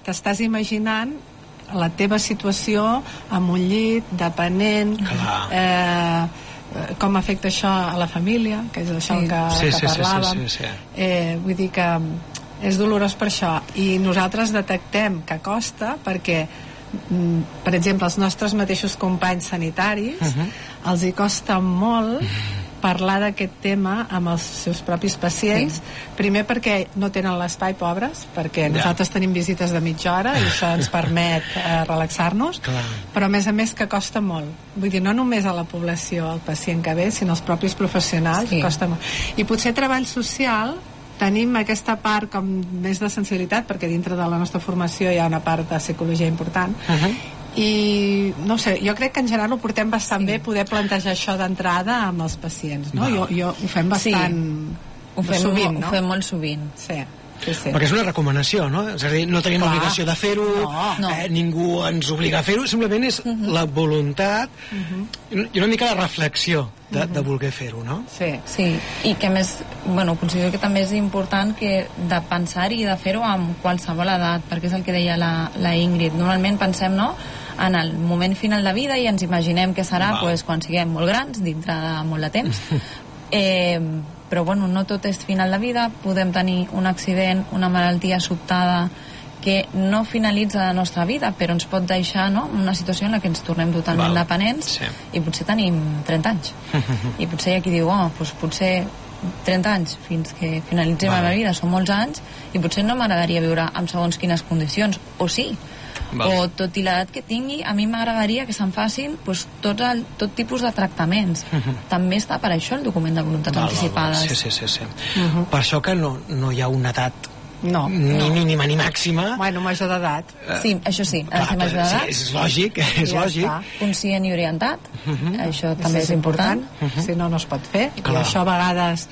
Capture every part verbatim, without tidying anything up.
t'estàs imaginant la teva situació amb un llit, dependent, eh, com afecta això a la família, que és això sí. que, sí, que sí, parlàvem. Sí, sí, sí, sí. Eh, vull dir que és dolorós per això. I nosaltres detectem que costa perquè, per exemple, els nostres mateixos companys sanitaris uh-huh. els hi costa molt parlar d'aquest tema amb els seus propis pacients, sí. primer perquè no tenen l'espai, pobres, perquè ja. nosaltres tenim visites de mitja hora i això ens permet eh, relaxar-nos, Clar. però a més a més que costa molt. Vull dir, no només a la població, al pacient que ve, sinó als propis professionals, sí. costa molt. I potser treball social tenim aquesta part com més de sensibilitat, perquè dintre de la nostra formació hi ha una part de psicologia important, uh-huh. i no sé, jo crec que en general ho portem bastant sí. bé poder plantejar això d'entrada amb els pacients, no? Jo, jo ho fem bastant sí. ho fem sovint, no? Ho fem molt sovint. Sí. Sí, sí. Perquè és una recomanació, no? És a dir, no tenim l'obligació de fer-ho, no, no. Eh, ningú ens obliga a fer-ho, simplement és uh-huh. la voluntat uh-huh. i una mica la reflexió de, uh-huh. de voler fer-ho, no? Sí. Sí, i que més, bueno, considero que també és important que de pensar-hi i de fer-ho amb qualsevol edat, perquè és el que deia la, la Ingrid. Normalment pensem, no?, en el moment final de vida i ens imaginem que serà pues, quan siguem molt grans, dintre de molt de temps. eh, però bueno, no tot és final de vida, podem tenir un accident, una malaltia sobtada que no finalitza la nostra vida, però ens pot deixar, no?, una situació en la que ens tornem totalment Val. dependents sí. i potser tenim trenta anys. I potser hi ha qui diu, oh, doncs potser trenta anys fins que finalitzem la vida són molts anys i potser no m'agradaria viure amb segons quines condicions, o sí. Val. O tot i l'edat que tingui, a mi m'agradaria que se'n facin pues, tot, el, tot tipus de tractaments. Uh-huh. També està per això el document de voluntats val, anticipades. Val, val. Sí, sí, sí, sí. Uh-huh. Per això que no, no hi ha una edat no, ni no. mínima ni màxima. Bueno, major d'edat. Uh, sí, això sí, ha de ser major d'edat. Sí, és lògic, és ja lògic. Està. Conscient i orientat, uh-huh. això també és, és important. important. Uh-huh. Si no, no es pot fer. Clar. I això a vegades...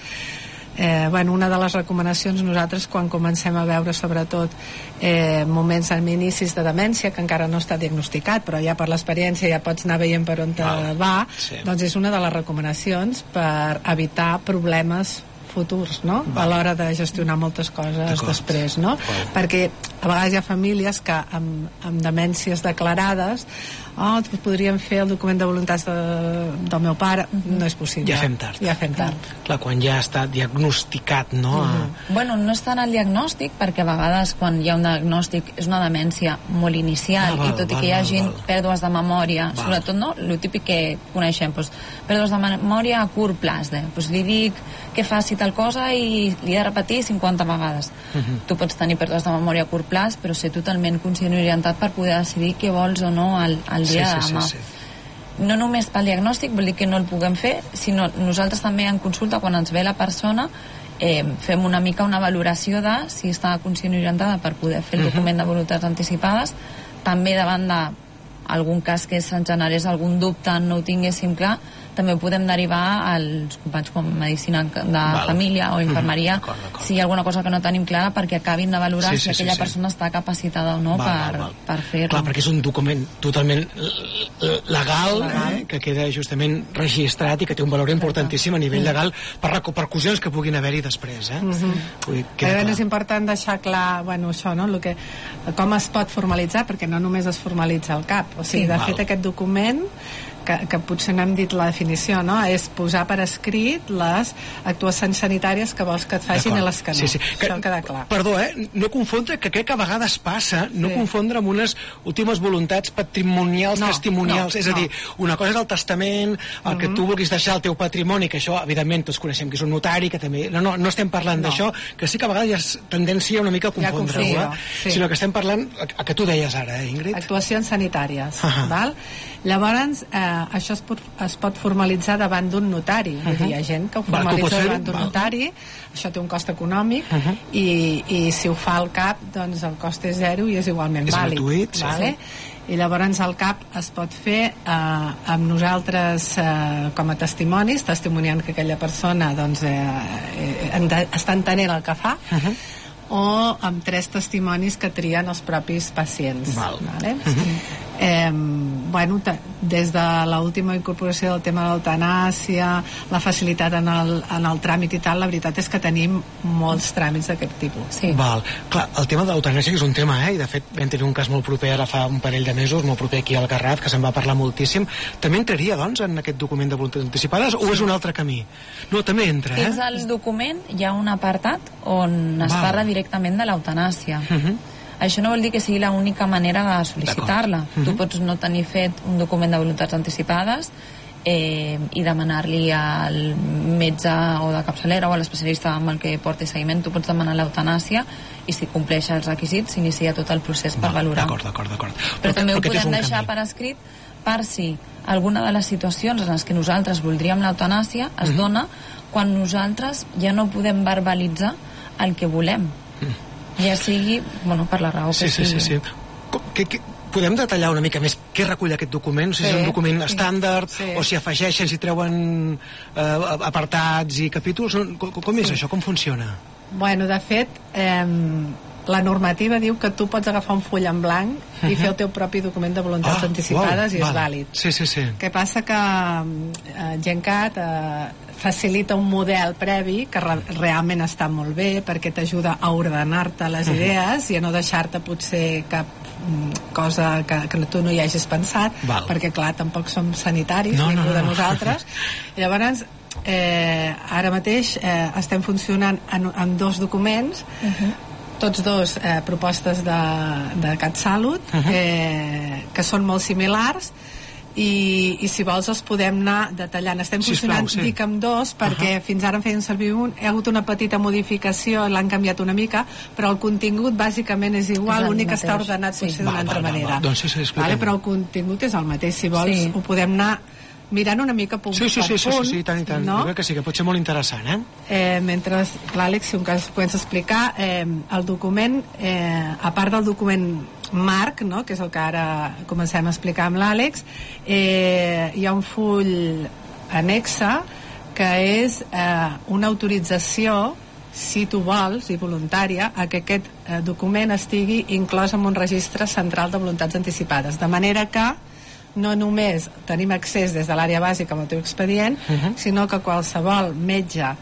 Eh, bueno, una de les recomanacions nosaltres quan comencem a veure sobretot eh, moments en inicis de demència que encara no està diagnosticat però ja per l'experiència ja pots anar veient per on te ah, va sí. doncs és una de les recomanacions per evitar problemes futurs, no? Va. A l'hora de gestionar moltes coses després, no? Wow. Perquè a vegades hi ha famílies que amb, amb demències declarades oh, podríem fer el document de voluntats de, del meu pare, mm-hmm. no és possible. Ja fem tard. Ja fem tard. Clar, quan ja està diagnosticat, no? Mm-hmm. Bueno, no és tant el diagnòstic, perquè a vegades quan hi ha un diagnòstic és una demència molt inicial, ah, val, i tot val, i que hi hagi val, val. pèrdues de memòria, val. sobretot, no? El típic que coneixem, doncs, pèrdues de memòria a curt plaç, eh? Doncs li dic que faci tal cosa i li he de repetir cinquanta vegades. Mm-hmm. Tu pots tenir pèrdues de memòria a curt plaç, però ser totalment conscient i orientat per poder decidir què vols o no al, al dia sí, sí, de demà. Sí, sí. No només pel diagnòstic vol dir que no el puguem fer, sinó nosaltres també en consulta, quan ens ve la persona, eh, fem una mica una valoració de si està conscient i orientada per poder fer el document de voluntats anticipades. També davant d'algun cas que se'n generés algun dubte, no ho tinguéssim clar, també podem derivar als companys com medicina de Val. família o infermeria, mm-hmm. d'acord, d'acord. si hi ha alguna cosa que no tenim clara, perquè acabin de valorar sí, sí, si aquella sí, sí. persona està capacitada o no val, per, val, val. per fer-ho. Clar, perquè és un document totalment legal, legal. Eh, que queda justament registrat i que té un valor importantíssim a nivell legal per repercussions que puguin haver-hi després. Eh? Mm-hmm. Vull dir, és important deixar clar bueno, això, no? Lo que, com es pot formalitzar, perquè no només es formalitza al cap. O sigui, sí, de val. fet, aquest document que, que potser no hem dit la definició, no? És posar per escrit les actuacions sanitàries que vols que et facin i les que no. Sí, sí. Que, Això queda clar. Perdó, eh? No confondre, que crec que a vegades passa, sí. no confondre amb unes últimes voluntats patrimonials, no, testimonials. No, és a dir, no. una cosa és el testament, el uh-huh. que tu vulguis deixar al teu patrimoni, que això, evidentment, tots coneixem que és un notari, que també... No, no, no estem parlant no. d'això, que sí que a vegades hi ha tendència una mica a confondre-ho, eh? sí. sinó que estem parlant, el que tu deies ara, eh, Ingrid? Actuacions sanitàries, uh-huh. val? Llavors, eh, això es pot, es pot formalitzar davant d'un notari. Uh-huh. Dir, hi ha gent que ho formalitza Va, davant d'un notari, això té un cost econòmic, uh-huh. i, i si ho fa al CAP, doncs el cost és zero i és igualment és vàlid. Gratuït, sí. Vale? I llavors el CAP es pot fer eh, amb nosaltres eh, com a testimonis, testimoniant que aquella persona doncs, eh, eh, està entenent el que fa, uh-huh. o amb tres testimonis que trien els propis pacients. Val. Vale? Uh-huh. Eh, bueno, des de l'última incorporació del tema de l'eutanàsia, la facilitat en el, en el tràmit i tal, la veritat és que tenim molts tràmits d'aquest tipus. Sí. Val. Clar, el tema de l'eutanàsia és un tema, eh? I de fet vam tenir un cas molt proper ara fa un parell de mesos, molt proper aquí al Garraf, que se'n va parlar moltíssim. També entraria, doncs, en aquest document de voluntats anticipades o és un altre camí? No, també entra, eh? Dins el document hi ha un apartat on es Val. parla directament de l'eutanàsia. Uh-huh. Això no vol dir que sigui l'única manera de sol·licitar-la. Uh-huh. Tu pots no tenir fet un document de voluntats anticipades eh, i demanar-li al metge o de capçalera o a l'especialista amb el que porti seguiment. Tu pots demanar l'eutanàsia i si compleix els requisits s'inicia tot el procés per Va, valorar. D'acord, d'acord, d'acord. Però, però també ho podem deixar camí. per escrit per si alguna de les situacions en les que nosaltres voldríem l'eutanàsia es uh-huh. dona quan nosaltres ja no podem verbalitzar el que volem. Uh-huh. Ja sigui, bueno, per la raó sí, que sí, sigui. Sí, sí, sí. Que, que, podem detallar una mica més què recull aquest document? O sigui, sí, si és un document sí, estàndard sí. o si afegeixen, si treuen eh, apartats i capítols? Com, com és sí. això? Com funciona? Bueno, de fet, eh, la normativa diu que tu pots agafar un full en blanc uh-huh. i fer el teu propi document de voluntats ah, anticipades wow, i és val. vàlid. Sí, sí, sí. Què passa que eh, GenCat eh, facilita un model previ que re realment està molt bé perquè t'ajuda a ordenar-te les uh-huh. idees i a no deixar-te potser cap mm, cosa que, que tu no hi hagis pensat Val. perquè clar, tampoc som sanitaris no, ningú no, no, de nosaltres no. Llavors eh, ara mateix eh, estem funcionant en, en dos documents uh-huh. tots dos eh, propostes de, de CatSalut uh-huh. eh, que són molt similars i, i si vols els podem anar detallant. Estem funcionant, Sisplau, sí. dic amb dos perquè uh-huh. fins ara en feien servir un, hi ha hagut una petita modificació, l'han canviat una mica però el contingut bàsicament és igual, l'únic que està ordenat sí. potser d'una altra va, manera va, va. Doncs sí, sí, vale? Però el contingut és el mateix, si vols sí. ho podem anar mirant una mica punt sí, sí, sí, per punt. Sí, sí, sí, tant i tant. No? Jo crec que sí, que pot ser molt interessant, eh? eh mentre l'Àlex, si un cas pots explicar, eh, el document, eh, a part del document marc, no? que és el que ara comencem a explicar amb l'Àlex, eh, hi ha un full annexe que és eh, una autorització si tu vols, i voluntària, a que aquest eh, document estigui inclòs en un registre central de voluntats anticipades, de manera que no només tenim accés des de l'àrea bàsica amb el teu expedient, uh-huh. sinó que qualsevol metge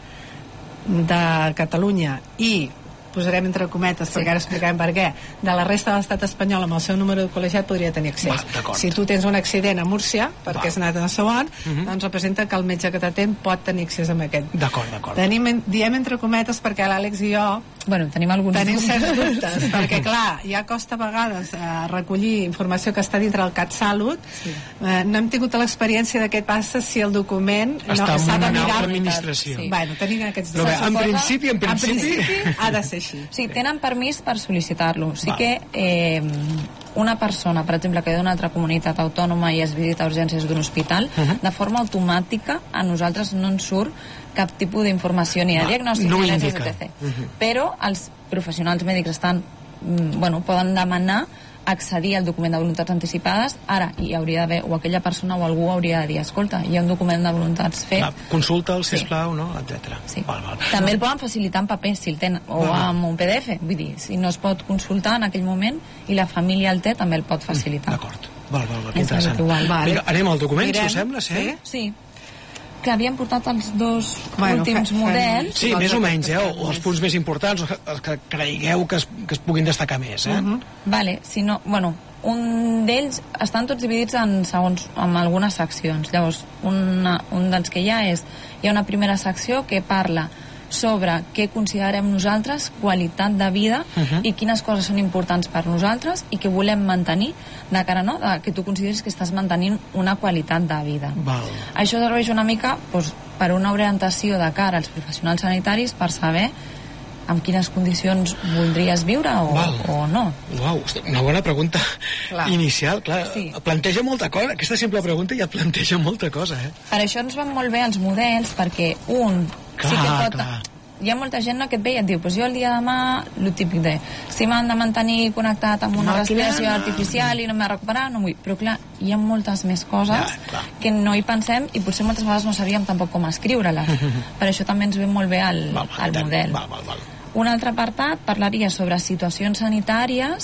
de Catalunya i posarem entre cometes, sí. perquè ara explicarem per què, de la resta de l'estat espanyol amb el seu número de col·legiat podria tenir accés. Va, si tu tens un accident a Múrcia, perquè Va. has anat a segon, uh-huh. doncs representa que el metge que t'atén pot tenir accés a aquest. D'acord, d'acord. Tenim, diem entre cometes perquè l'Àlex i jo bueno, tenim alguns tenim certs dubtes, perquè clar, ja costa a vegades eh, recollir informació que està dintre del CatSalut. Sí. Eh, no hem tingut l'experiència de què passa si el document està no, s'ha de mirar l'administració. Sí. Bueno, tenim aquests dubtes. En principi, en principi, en principi ha de ser així. Sí, tenen permís per sol·licitar-lo. Sí que eh, una persona, per exemple, que ve d'una altra comunitat autònoma i es visita a urgències d'un hospital, uh-huh. de forma automàtica a nosaltres no ens surt cap tipus d'informació ni de diagnòstic no ni de etcètera. Uh-huh. Però els professionals mèdics estan, bueno, poden demanar accedir al document de voluntats anticipades. Ara hi hauria d'haver, o aquella persona o algú hauria de dir, escolta, hi ha un document de voluntats fet. Clar, consulta'l, sisplau, sí. no? etcètera. Sí. Val, val. També el poden facilitar en paper, si el tenen, o val, amb un P D F. Vull dir, si no es pot consultar en aquell moment i la família el té, també el pot facilitar. Mm, D'acord. Val, val, val, interessant. Vinga, anem al document, Mirem. si us sembla, sí? Sí. Que havíem portat els dos bueno, últims fe, models. Sí, més o menys, eh? O, o els punts més importants, els que creigueu que es, que es puguin destacar més, eh? Uh-huh. Vale, si no, bueno, un d'ells estan tots dividits en segons, en algunes seccions. Llavors, una, un dels que hi ha és, hi ha una primera secció que parla sobre què considerem nosaltres qualitat de vida uh-huh. i quines coses són importants per nosaltres i que volem mantenir de cara, no? De que tu consideris que estàs mantenint una qualitat de vida. Val. Això serveix una mica doncs, per una orientació de cara als professionals sanitaris per saber amb quines condicions voldries viure o, o no. Uau, una bona pregunta clar. inicial, clar, sí. planteja molta cosa, aquesta simple pregunta ja planteja molta cosa, eh? Per això ens van molt bé els models, perquè un clar, sí que pot... Clar. Hi ha molta gent no, que et ve i et diu, pues jo el dia de demà, el típic de, si m'han de mantenir connectat amb una respiració artificial i no m'he recuperat, no vull. Però clar, hi ha moltes més coses ja, que no hi pensem i potser moltes vegades no sabíem tampoc com escriure-les. Per això també ens ve molt bé el, val, val, el model. Val, val, val. Un altre apartat parlaria sobre situacions sanitàries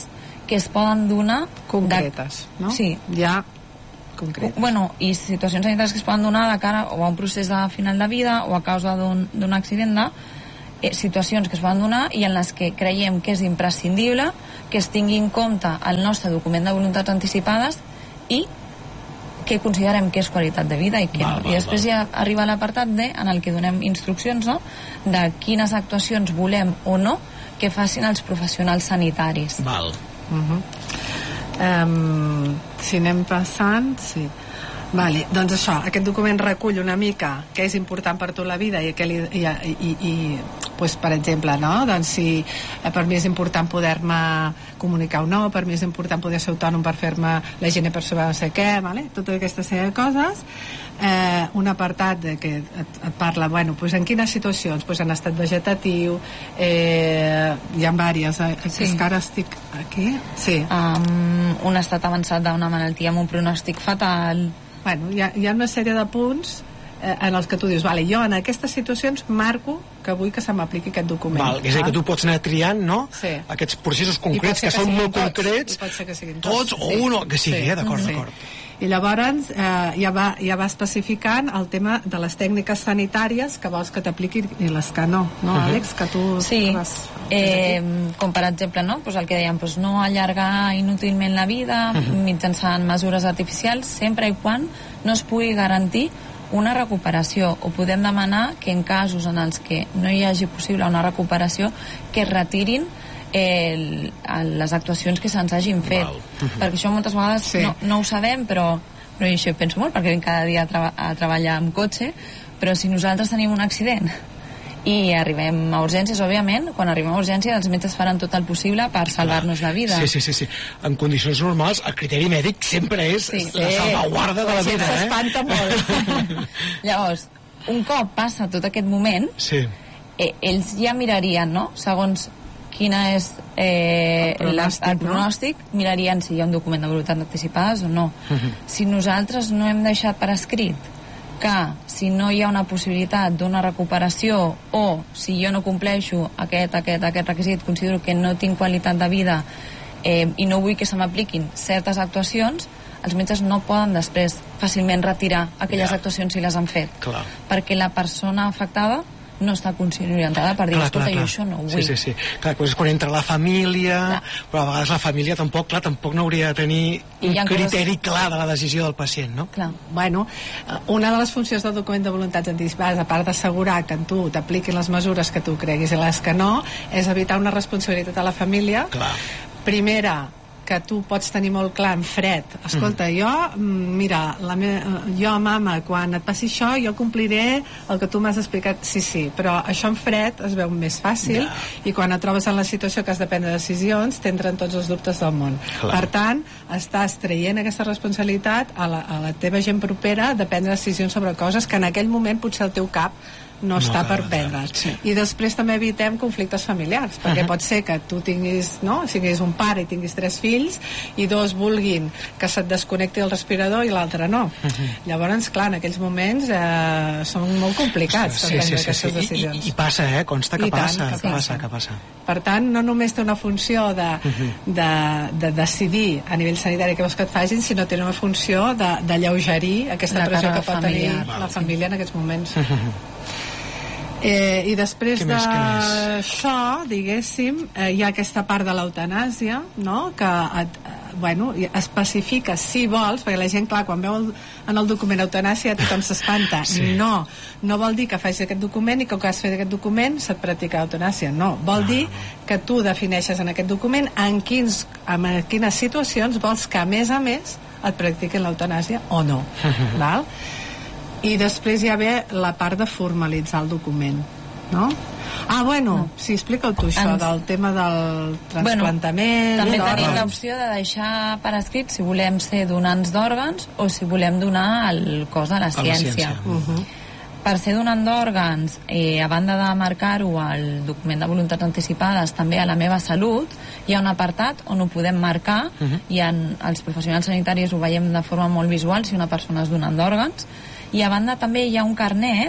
que es poden donar... Concretes, de... no? Sí. Ja concretes. Bueno, i situacions sanitàries que es poden donar de cara o a un procés de final de vida o a causa d'un, d'un accident de eh, situacions que es poden donar i en les que creiem que és imprescindible que es tingui en compte el nostre document de voluntats anticipades i que considerem que és qualitat de vida i que val, no. Val, I després val. ja arriba l'apartat D en el que donem instruccions, no?, de quines actuacions volem o no que facin els professionals sanitaris. Val. Uh-huh. Um, si anem passant, sí. Vale, doncs això, aquest document recull una mica què és important per tu la vida i, que li, i, i, i pues, per exemple, no? Doncs si eh, per mi és important poder-me comunicar o no, per mi és important poder ser autònom per fer-me la higiene personal, no sé què, vale? Tota aquesta sèrie de coses. Eh, un apartat de que et, et parla, bueno, pues en quines situacions, pues en estat vegetatiu, eh, hi ha diverses, eh, sí. És que ara estic aquí, sí. Um, un estat avançat d'una malaltia amb un pronòstic fatal. Bueno, hi ha, hi ha una sèrie de punts eh, en els que tu dius, vale, jo en aquestes situacions marco que vull que se m'apliqui aquest document. Val, és a dir, que tu pots anar triant, no? Sí. Aquests processos concrets que, que són molt tots, concrets. I pot ser que siguin tots. Tots o sí. uno, que sigui, sí. eh? D'acord, sí. d'acord. I llavors eh, ja, va, ja va especificant el tema de les tècniques sanitàries que vols que t'apliquin i les que no, no, uh-huh. Àlex? Que tu... Sí, vas, eh, com per exemple, no? Pues el que dèiem, pues no allargar inútilment la vida uh-huh. mitjançant mesures artificials, sempre i quan no es pugui garantir una recuperació, o podem demanar que en casos en els que no hi hagi possible una recuperació, que es retirin El, les actuacions que se'ns hagin fet. Uh-huh. Perquè això moltes vegades sí. no, no ho sabem, però, però això ho penso molt, perquè vinc cada dia a, treba, a treballar amb cotxe, però si nosaltres tenim un accident i arribem a urgències, òbviament, quan arribem a urgències els metges faran tot el possible per salvar-nos la vida. Sí, sí, sí, sí. En condicions normals el criteri mèdic sempre és sí. la salvaguarda de la vida. Eh? S'espanta molt. Llavors, un cop passa tot aquest moment, sí. eh, ells ja mirarien, no?, segons quina és eh, el pronòstic, la, el pronòstic no? Mirarien si hi ha un document de voluntat anticipades o no. Uh-huh. Si nosaltres no hem deixat per escrit que si no hi ha una possibilitat d'una recuperació o si jo no compleixo aquest, aquest, aquest requisit, considero que no tinc qualitat de vida eh, i no vull que se m'apliquin certes actuacions, els metges no poden després fàcilment retirar aquelles yeah. actuacions si les han fet. Clar. Perquè la persona afectada no està conscient orientada per dir, clar, escolta, clar, clar. jo això no ho vull. Sí, sí, sí. Clar, doncs quan entra la família, clar. però a vegades la família tampoc, clar, tampoc no hauria de tenir un criteri coses... clar de la decisió del pacient, no? Clar. Bueno, una de les funcions del document de voluntats anticipades, a part d'assegurar que en tu t'apliquin les mesures que tu creguis i les que no, és evitar una responsabilitat a la família. Clar. Primera, que tu pots tenir molt clar en fred, escolta, mm. jo mira, la me, jo mama, quan et passi això jo compliré el que tu m'has explicat, sí, sí, però això en fred es veu més fàcil yeah. i quan et trobes en la situació que has de prendre decisions t'entren tots els dubtes del món. Clar. Per tant, estàs traient aquesta responsabilitat a la, a la teva gent propera de prendre decisions sobre coses que en aquell moment potser el teu cap no, no està per prendre. Sí. I després també evitem conflictes familiars, perquè uh-huh. pot ser que tu tinguis, no, siguis un pare i tinguis tres fills i dos vulguin que se't desconnecti el respirador i l'altre no. Uh-huh. Llavors, clar, en aquells moments eh, són molt complicats per sí, prendre sí, sí, aquestes sí. decisions. I, i, I passa, eh? Consta que I passa, tant, que, que passa. passa, que passa. Per tant, no només té una funció de, uh-huh. de, de decidir a nivell sanitari què vols que et facin, sinó té una funció d'alleugerir aquesta pressió que pot tenir la família en aquests moments. Uh-huh. Eh, i després d'això, diguéssim, eh, hi ha aquesta part de l'eutanàsia, no?, que et, eh, bueno, especifica si vols, perquè la gent, clar, quan veu el, en el document eutanàsia tothom s'espanta. Sí. No, no vol dir que facis aquest document i que que has fet aquest document se't practica eutanàsia, no. Vol no, dir no. que tu defineixes en aquest document en, quins, en quines situacions vols que a més a més et practiquin l'eutanàsia o no. Val? I després hi ha ve la part de formalitzar el document, no? Ah, bueno, no. sí, explica-ho tu, això, Ens... del tema del trasplantament... Bueno, també tenim l'opció de deixar per escrit si volem ser donants d'òrgans o si volem donar el cos a la ciència. A la ciència. Uh-huh. Per ser donant d'òrgans, eh, a banda de marcar-ho al document de voluntats anticipades, també a la meva salut, hi ha un apartat on ho podem marcar, uh-huh. i en, els professionals sanitaris ho veiem de forma molt visual si una persona és donant d'òrgans, i a banda també hi ha un carnet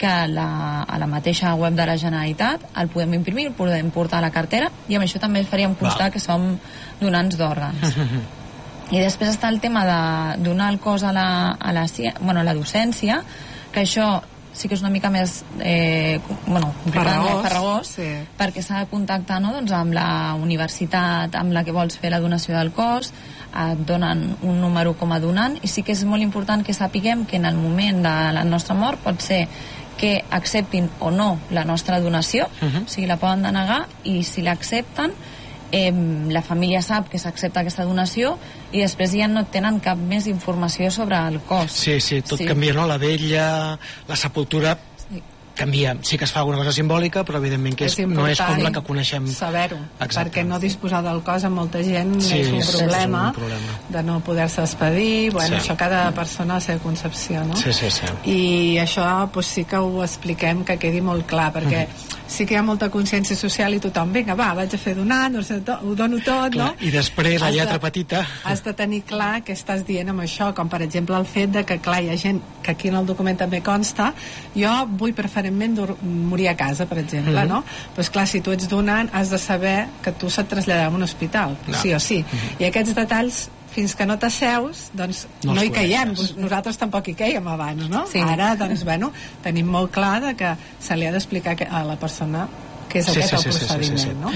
que a la, a la mateixa web de la Generalitat el podem imprimir, el podem portar a la cartera, i amb això també faríem constar Val. que som donants d'òrgans. I després està el tema de donar el cos a la, a la, bueno, a la docència, que això sí que és una mica més eh, bueno, farragós, farragós sí. perquè s'ha de contactar, no, doncs, amb la universitat amb la que vols fer la donació del cos, et donen un número com a donant, i sí que és molt important que sapiguem que en el moment de la nostra mort pot ser que acceptin o no la nostra donació, uh-huh. o sigui, la poden denegar, i si l'accepten eh, la família sap que s'accepta aquesta donació i després ja no tenen cap més informació sobre el cos. Sí, sí, tot sí. canvia, no? La vella, la sepultura sí. canvia. Sí que es fa alguna cosa simbòlica, però evidentment que és, és no és com la que coneixem. Saber-ho, perquè no disposar del cos a molta gent sí, és, un problema, és un problema de no poder-se despedir. Bueno, sí. això cada persona a la seva concepció, no? Sí, sí, sí. I això pues, sí que ho expliquem, que quedi molt clar, perquè mm. sí que hi ha molta consciència social i tothom, vinga, va, vaig a fer donar, no sé, to, ho dono tot, clar, no? I després la has lletra de, petita... Has de tenir clar què estàs dient amb això, com per exemple el fet de que, clar, hi ha gent que aquí en el document també consta, jo vull preferentment morir a casa, per exemple, mm-hmm. no? Doncs clar, si tu ets donant, has de saber que tu se't traslladarà a un hospital, no. sí o sí. Mm-hmm. I aquests detalls, fins que no t'asseus, doncs no, no hi caiem. Nosaltres tampoc hi caiem abans, no? Sí. Ara, doncs, bueno, tenim molt clar de que se li ha d'explicar a la persona que és aquest sí, sí, el procediment, sí, sí, sí, sí. no?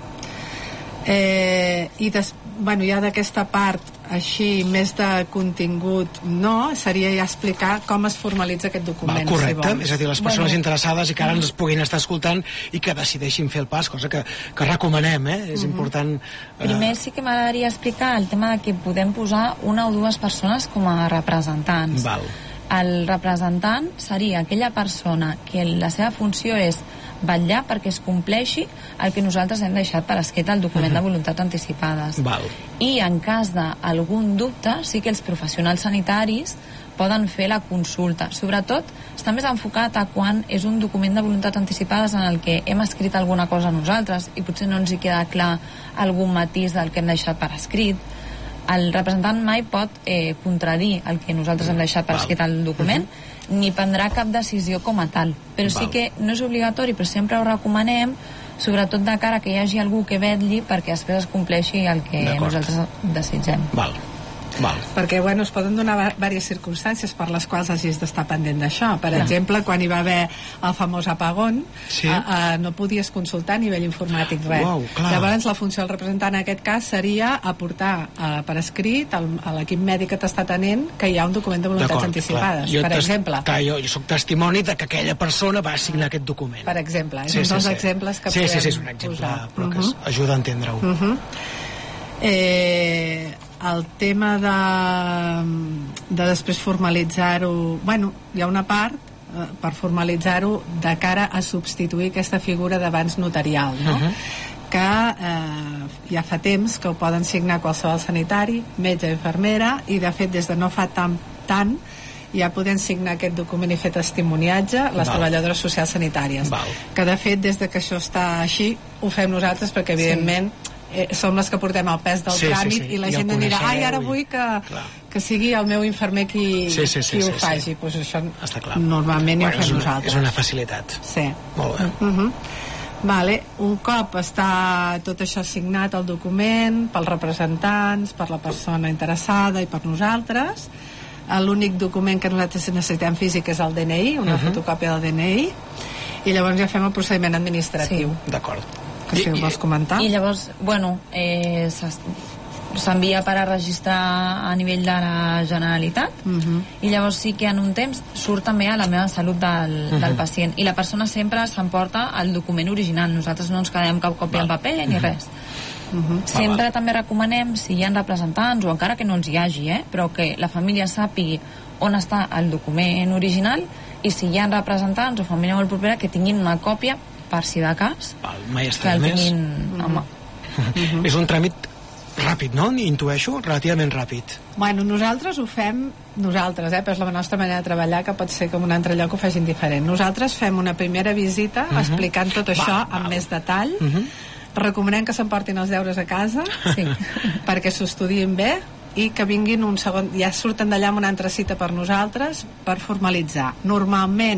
Mm. Eh, I des, bueno, ja d'aquesta part així, més de contingut, no, seria ja explicar com es formalitza aquest document. Va, correcte, si és a dir, les persones bueno, interessades i que ara ens puguin estar escoltant i que decideixin fer el pas, cosa que, que recomanem, eh? És uh-huh. important... Eh... Primer sí que m'agradaria explicar el tema de que podem posar una o dues persones com a representants. Val. El representant seria aquella persona que la seva funció és vetllar perquè es compleixi el que nosaltres hem deixat per escrit al document uh-huh. de voluntat anticipades. Val. I en cas d'algun dubte, sí que els professionals sanitaris poden fer la consulta. Sobretot, està més enfocat a quan és un document de voluntat anticipades en el que hem escrit alguna cosa nosaltres i potser no ens hi queda clar algun matís del que hem deixat per escrit. El representant mai pot eh, contradir el que nosaltres hem deixat per escrit al document, uh-huh. ni prendrà cap decisió com a tal. Però Val. sí que no és obligatori, però sempre ho recomanem, sobretot de cara que hi hagi algú que vetlli perquè després es compleixi el que nosaltres desitgem. Val. Val. Perquè, bueno, es poden donar diverses circumstàncies per les quals hagis d'estar pendent d'això. Per Clar. exemple, quan hi va haver el famós apagón, sí. a, a, no podies consultar a nivell informàtic res. Wow, Llavors, la funció del representant en aquest cas seria aportar a, per escrit al, a l'equip mèdic que t'està atenent que hi ha un document de voluntats anticipades. Jo per exemple. Clar, jo, jo soc testimoni de que aquella persona va signar aquest document. Per exemple, és sí, un dels sí, sí. exemples que sí, podem sí, sí, és un exemple, posar. Però que uh-huh. ajuda a entendre-ho. Uh-huh. Eh... el tema de, de després formalitzar-ho, bueno, hi ha una part eh, per formalitzar-ho de cara a substituir aquesta figura d'abans notarial, no? Uh-huh. que eh, ja fa temps que ho poden signar qualsevol sanitari, metge, infermera, i de fet des de no fa tant, tant ja podem signar aquest document i fer testimoniatge les Val. treballadores socials sanitàries. Val. Que de fet des de que això està així ho fem nosaltres perquè evidentment sí. Eh, som les que portem el pes del sí, tràmit sí, sí. i la I gent dirà, ai, ara vull que, que sigui el meu infermer qui, sí, sí, sí, qui ho sí, faci. Sí. Pues això està clar. Normalment bueno, ho fem és una, nosaltres. És una facilitat. Sí. Molt bé. Uh-huh. Vale. Un cop està tot això signat, el document, pels representants, per la persona interessada i per nosaltres, l'únic document que nosaltres necessitem físic és el D N I, una uh-huh. fotocòpia del D N I, i llavors ja fem el procediment administratiu. Sí. D'acord. Si ho vols comentar. I llavors, bueno, eh, s'envia per a registrar a nivell de la Generalitat uh-huh. i llavors sí que en un temps surt també a la meva salut del, uh-huh. del pacient i la persona sempre s'emporta el document original, nosaltres no ens quedem cap còpia en paper ni uh-huh. res. Uh-huh. Sempre ah, també recomanem, si hi ha representants o encara que no els hi hagi, eh, però que la família sàpigui on està el document original i si hi ha representants o família molt propera que tinguin una còpia per si de cas Val, mai està de més mm-hmm. mm-hmm. És un tràmit ràpid, no? Intueixo, relativament ràpid. Bueno, nosaltres ho fem nosaltres, eh? Però és la nostra manera de treballar, que pot ser que en un altre lloc ho facin diferent. Nosaltres fem una primera visita uh-huh. explicant tot això val, amb val. més detall uh-huh. recomanem que s'emportin els deures a casa sí. perquè s'ho estudiïn bé i que vinguin un segon, ja surten d'allà amb una altra cita per nosaltres per formalitzar. Normalment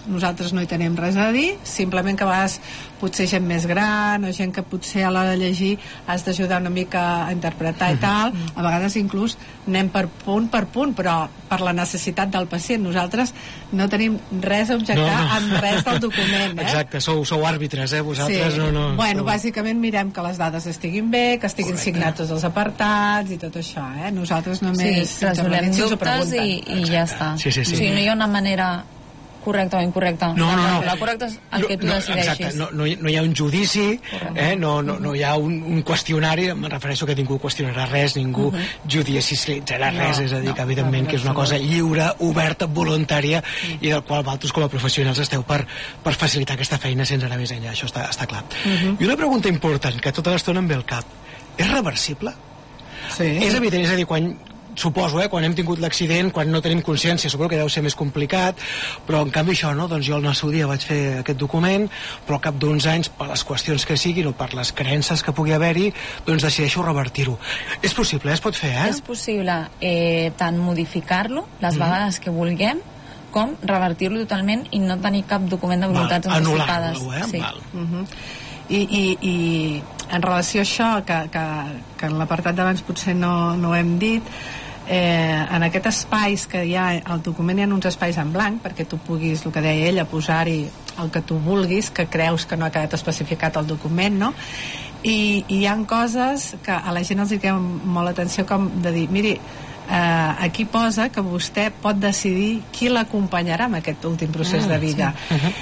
nosaltres no hi tenim res a dir, simplement que a vegades potser gent més gran o gent que potser a l'hora de llegir has d'ajudar una mica a interpretar i tal, a vegades inclús anem per punt per punt, però per la necessitat del pacient. Nosaltres no tenim res a objectar no, no. amb res del document, eh? Exacte, sou, sou àrbitres, eh? Vosaltres sí. no, no... Bueno, sou... bàsicament mirem que les dades estiguin bé, que estiguin Correcte. signats tots els apartats i tot això, eh? Nosaltres només sí, resolem dubtes i, i ja està. Sí, sí, sí. O sigui, no hi ha una manera correcta o incorrecta. No, no, no. La correcta és el que tu no, decideixis. Exacte, no, no, hi, no hi ha un judici, eh? no, no, no hi ha un, un qüestionari, em refereixo que ningú qüestionarà res, ningú uh -huh. judicialitzarà no, res, és a dir, no, que evidentment no, que és una cosa lliure, oberta, voluntària, uh -huh. i del qual vosaltres com a professionals esteu per, per facilitar aquesta feina sense anar més enllà, això està, està clar. Uh -huh. I una pregunta important, que tota l'estona em ve al cap, és reversible? Sí. És evident, és a dir, quan suposo, eh, quan hem tingut l'accident, quan no tenim consciència, suposo que deu ser més complicat, però en canvi això, no? Doncs jo al seu dia vaig fer aquest document, però al cap d'uns anys, per les qüestions que siguin o per les creences que pugui haver-hi, doncs decideixo revertir-ho. És possible, eh? Es pot fer, eh? És possible eh, tant modificar-lo les mm. vegades que vulguem, com revertir-lo totalment i no tenir cap document de voluntats Val, anticipades. Anul·lar-lo, eh? Sí. Val. Uh -huh. I, i, i en relació a això, que, que, que en l'apartat d'abans potser no, no ho hem dit, eh, en aquest espais que hi ha al document hi ha uns espais en blanc perquè tu puguis, el que deia ella, posar-hi el que tu vulguis, que creus que no ha quedat especificat al document, no? I, i hi ha coses que a la gent els hi queda molt atenció, com de dir, miri, eh, aquí posa que vostè pot decidir qui l'acompanyarà en aquest últim procés ah, de vida. Sí. Uh-huh.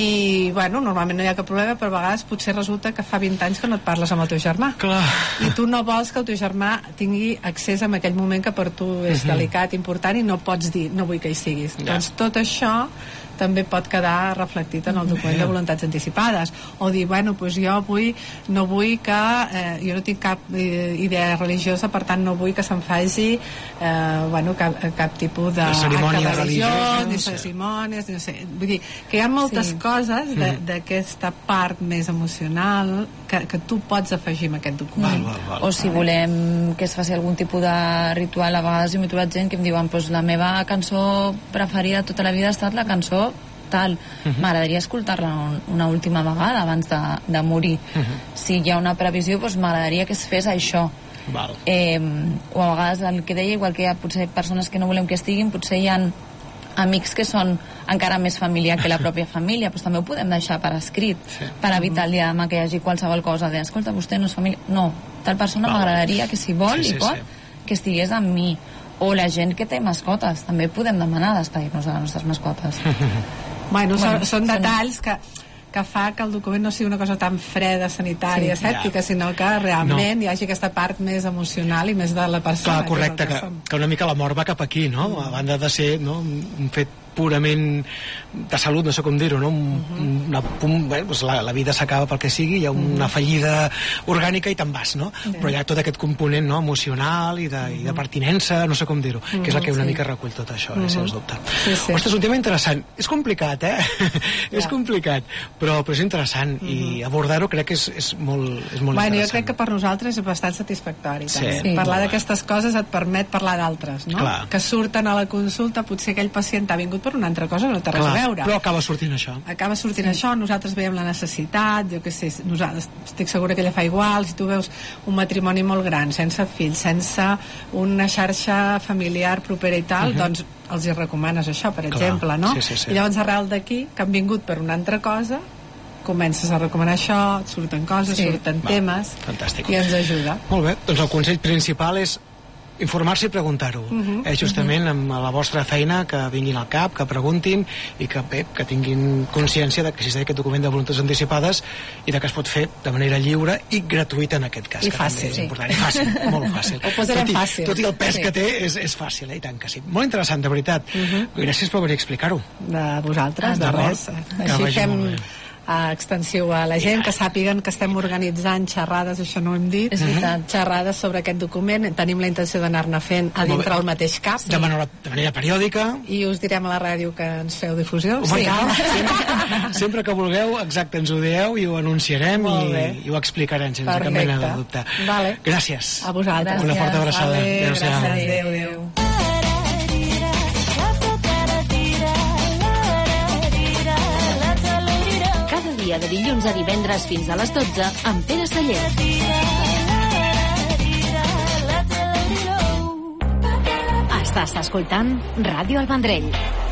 I, bueno, normalment no hi ha cap problema, però a vegades potser resulta que fa vint anys que no et parles amb el teu germà. Clar. I tu no vols que el teu germà tingui accés a aquell moment que per tu és uh-huh. delicat, important, i no pots dir, no vull que hi siguis. Ja. Doncs tot això també pot quedar reflectit en el document de voluntats anticipades, o dir, bueno, doncs jo vull, no vull que eh, jo no tinc cap eh, idea religiosa, per tant no vull que se'n faci eh, bueno, cap, cap tipus de cerimònia religiosa, ni cerimònies, no sé, vull dir que hi ha moltes sí. coses d'aquesta part més emocional que, que tu pots afegir en aquest document. Val, val, val. O si volem que es faci algun tipus de ritual, a vegades hi m'he trobat gent que em diuen, pues la meva cançó preferida tota la vida ha estat la cançó tal, uh-huh. m'agradaria escoltar-la una última vegada abans de, de morir. Uh-huh. Si hi ha una previsió, doncs m'agradaria que es fes això. Val. Eh, o a vegades el que deia, igual que hi ha potser persones que no volem que estiguin, potser hi ha amics que són encara més família que la pròpia família, doncs també ho podem deixar per escrit, sí. per evitar el dia de demà que hi hagi qualsevol cosa de, escolta, vostè no és família, no, tal persona m'agradaria que si vol sí, sí, i pot, sí. que estigués amb mi. O la gent que té mascotes, també podem demanar despedir-nos de les nostres mascotes. Bueno, bueno, són, són detalls que, que fa que el document no sigui una cosa tan freda, sanitària, sí, escèptica, ja. sinó que realment no. hi hagi aquesta part més emocional i més de la persona. Clar, correcte, que, que, que una mica la mort va cap aquí, no? Mm. A banda de ser no, un fet purament de salut, no sé com dir-ho, no? Un, uh-huh. una, un, bé, doncs la, la vida s'acaba pel que sigui, hi ha una uh-huh. fallida orgànica i te'n vas, no? Uh-huh. Però hi ha tot aquest component no? emocional i de, uh-huh. i de pertinença, no sé com dir-ho, uh-huh. que és el que una sí. mica recull tot això, uh-huh. eh, sens dubte. Sí, sí. Ostres, un tema interessant. És complicat, eh? Ja. és complicat, però, però és interessant uh-huh. i abordar-ho crec que és, és molt, és molt bueno, interessant. Jo crec que per nosaltres és bastant satisfactori. Sí. Sí. Parlar d'aquestes coses et permet parlar d'altres, no? Clar. Que surten a la consulta, potser aquell pacient ha vingut per una altra cosa que no té res a veure. Però acaba sortint això. Acaba sortint sí. això, nosaltres veiem la necessitat, jo què sé, nosaltres, estic segura que ella fa igual, si tu veus un matrimoni molt gran, sense fills, sense una xarxa familiar propera i tal, uh-huh. doncs els hi recomanes això, per Clar. exemple, no? Sí, sí, sí. I llavors arrel d'aquí, que han vingut per una altra cosa, comences a recomanar això, et surten coses, sí. surten Va. temes, Fantàstic. i ens ajuda. Molt bé, doncs el consell principal és informar-se i preguntar-ho, uh-huh, eh, justament uh-huh. amb la vostra feina, que vinguin al cap, que preguntin i que, bé, que tinguin consciència de que existeix aquest document de voluntats anticipades i de que es pot fer de manera lliure i gratuïta en aquest cas. I que fàcil. És sí. important, i fàcil, molt fàcil. Ho posarem tot i, fàcil. Tot i el pes sí. que té, és, és fàcil, eh? I tant que sí. Molt interessant, de veritat. Uh-huh. Gràcies per venir a explicar-ho. De vosaltres, de, de res. Així fem a extensiu a la gent, que sàpiguen que estem organitzant xerrades, això no ho hem dit, és veritat, xerrades sobre aquest document, tenim la intenció d'anar-ne fent a dintre el mateix cap. De manera, de manera periòdica. I us direm a la ràdio que ens feu difusió. Sí. Sempre, sempre que vulgueu, exacte, ens ho dieu i ho anunciarem i, i ho explicarem sense cap mena de dubte. Vale. Gràcies. A vosaltres. Una forta abraçada. Vale, gràcies. Adéu, adéu. dia de dilluns a divendres fins a les dotze amb Pere Sallent. Estàs escoltant Ràdio El Vendrell.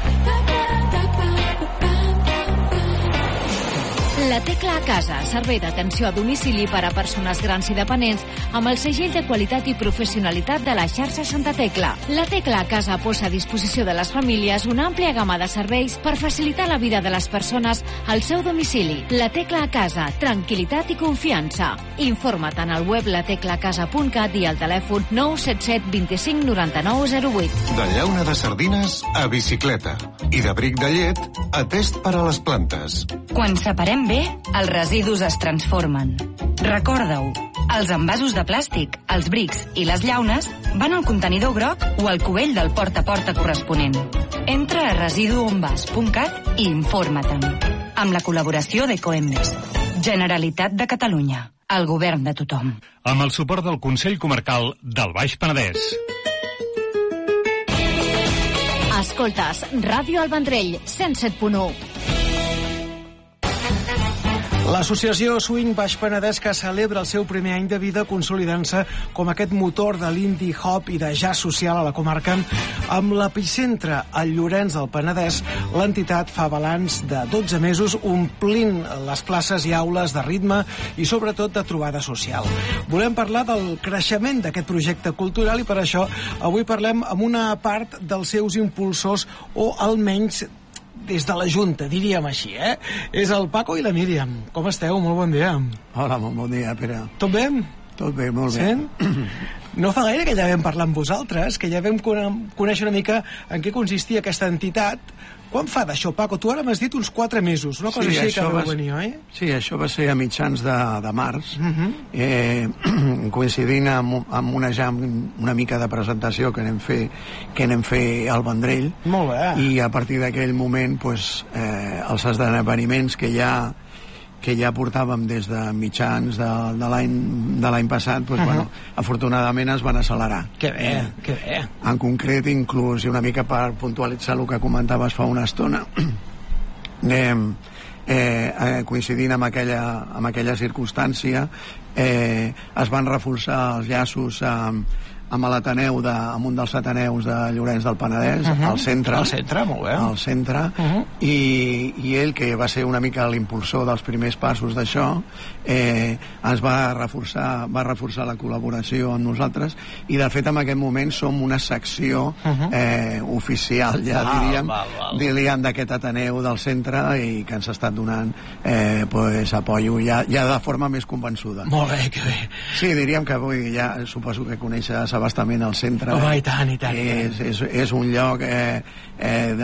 La Tecla a Casa, servei d'atenció a domicili per a persones grans i dependents amb el segell de qualitat i professionalitat de la xarxa Santa Tecla. La Tecla a Casa posa a disposició de les famílies una àmplia gamma de serveis per facilitar la vida de les persones al seu domicili. La Tecla a Casa, tranquil·litat i confiança. Informa't en el web la tecla casa punt cat i al telèfon nou set set vint cinc noranta-nou zero vuit. De llauna de sardines a bicicleta i de bric de llet a test per a les plantes. Quan separem bé, els residus es transformen. Recorda-ho, els envasos de plàstic, els brics i les llaunes van al contenidor groc o al cubell del porta a porta corresponent. Entra a residuonvas punt cat i informa-te'n. Amb la col·laboració d'Ecoembes. Generalitat de Catalunya. El govern de tothom. Amb el suport del Consell Comarcal del Baix Penedès. Escoltes Ràdio El Vendrell, cent set punt u. L'associació Swing Baix Penedès, que celebra el seu primer any de vida consolidant-se com aquest motor de l'indie hop i de jazz social a la comarca, amb l'epicentre al Llorenç del Penedès, l'entitat fa balanç de dotze mesos omplint les places i aules de ritme i sobretot de trobada social. Volem parlar del creixement d'aquest projecte cultural i per això avui parlem amb una part dels seus impulsors, o almenys des de la Junta, diríem així, eh? És el Paco i la Míriam. Com esteu? Molt bon dia. Hola, molt bon dia, Pere. Tot bé? Tot bé, molt bé. Sí? No fa gaire que ja vam parlar amb vosaltres, que ja vam conèixer una mica en què consistia aquesta entitat. Quan fa d'això, Paco? Tu ara m'has dit uns quatre mesos, una cosa sí, així que vau venir, oi? Sí, això va ser a mitjans de, de març, uh -huh. eh, coincidint amb, amb una jam, una mica de presentació que anem fer, que anem fer al Vendrell. Molt bé. I a partir d'aquell moment, pues, eh, els esdeveniments que ja que ja portàvem des de mitjans de, de l'any de l'any passat, pues, uh -huh. bueno, afortunadament es van accelerar. Que bé, eh, que bé. En concret, inclús, i una mica per puntualitzar el que comentaves fa una estona, anem eh, eh, coincidint amb aquella, amb aquella circumstància, eh, es van reforçar els llaços amb amb l'Ateneu de, amb un dels Ateneus de Llorenç del Penedès, uh -huh. al centre. Al centre, molt bé. Al centre, uh -huh. i, i ell, que va ser una mica l'impulsor dels primers passos d'això, eh, ens va reforçar, va reforçar la col·laboració amb nosaltres, i de fet en aquest moment som una secció uh -huh. eh, oficial, ja val, diríem, val, val. diríem d'aquest Ateneu del centre, i que ens ha estat donant eh, pues, apoyo ja, ja de forma més convençuda. Molt bé, que bé. Sí, diríem que avui ja suposo que coneixes abastament al centre. Oh, i tant, i tant. És, és, és un lloc eh, eh,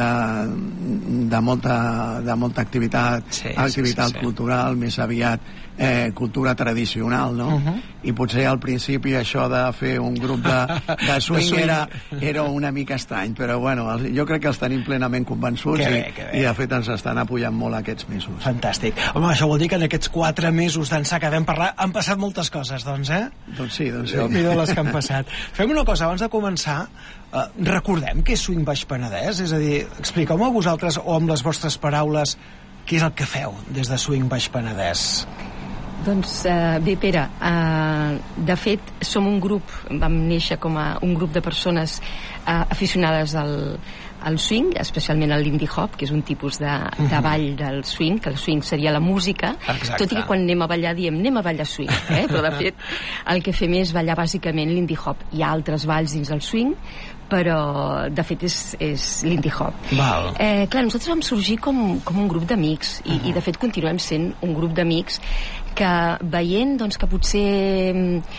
de, de, molta, de molta activitat, sí, activitat sí, sí, cultural, sí. més aviat eh, cultura tradicional, no? Uh -huh. I potser al principi això de fer un grup de, de swing, de swing. Era, era una mica estrany, però bueno, jo crec que els tenim plenament convençuts, que bé, que bé. I, i de fet ens estan apoyant molt aquests mesos. Fantàstic. Home, això vol dir que en aquests quatre mesos d'ençà que vam parlar han passat moltes coses, doncs, eh? Doncs sí, doncs sí. Déu-n'hi-do les que han passat. Fem una cosa, abans de començar, eh, recordem què és Swing Baix Penedès? És a dir, expliqueu-me a vosaltres, o amb les vostres paraules, què és el que feu des de Swing Baix Penedès? Doncs eh, bé, Pere, eh, de fet som un grup, vam néixer com a un grup de persones eh, aficionades al, al swing, especialment al l'indie hop, que és un tipus de, de ball del swing, que el swing seria la música. Exacte. Tot i que quan anem a ballar diem anem a ballar swing, eh? Però de fet el que fem és ballar bàsicament l'indie hop. Hi ha altres balls dins del swing, però de fet és, és l'indie hop. Val. Eh, clar, nosaltres vam sorgir com, com un grup d'amics, i, uh -huh. i de fet continuem sent un grup d'amics que veient doncs, que potser